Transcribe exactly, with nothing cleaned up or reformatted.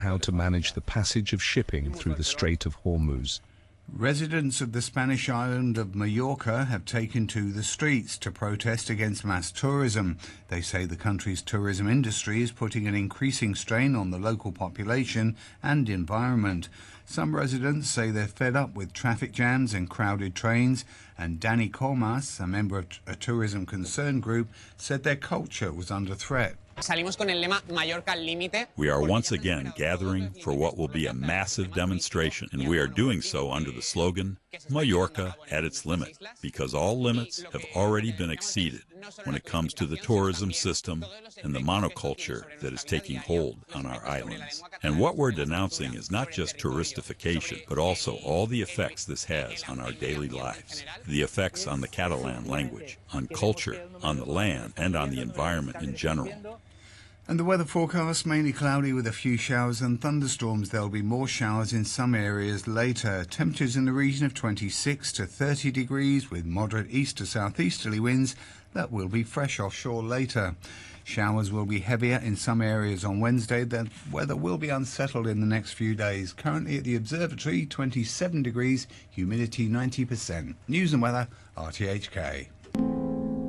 how to manage the passage of shipping through the Strait of Hormuz. Residents of the Spanish island of Mallorca have taken to the streets to protest against mass tourism. They say the country's tourism industry is putting an increasing strain on the local population and environment. Some residents say they're fed up with traffic jams and crowded trains, and Danny Cormas, a member of a tourism concern group, said their culture was under threat. We are once again gathering for what will be a massive demonstration, and we are doing so under the slogan, Mallorca at its limit, because all limits have already been exceeded when it comes to the tourism system and the monoculture that is taking hold on our islands. And what we're denouncing is not just touristification, but also all the effects this has on our daily lives, the effects on the Catalan language, on culture, on the land, and on the environment in general. And the weather forecast, mainly cloudy with a few showers and thunderstorms. There'll be more showers in some areas later. Temperatures in the region of twenty-six to thirty degrees with moderate east to southeasterly winds that will be fresh offshore later. Showers will be heavier in some areas on Wednesday. The weather will be unsettled in the next few days. Currently at the observatory, twenty-seven degrees, humidity ninety percent. News and weather, R T H K.